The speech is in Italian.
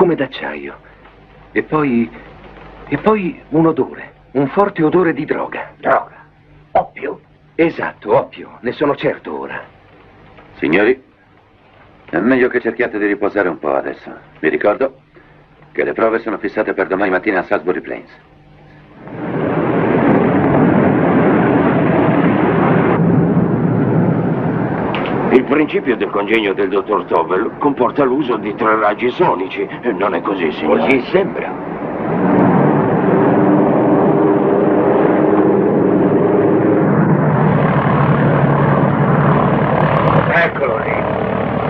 come d'acciaio. E poi un odore, un forte odore di droga. Droga? Oppio? Esatto, oppio, ne sono certo ora. Signori, è meglio che cerchiate di riposare un po' adesso. Vi ricordo che le prove sono fissate per domani mattina a Salisbury Plains. Il principio del congegno del dottor Tobel comporta l'uso di 3 raggi sonici. Non è così, signore? Così sembra.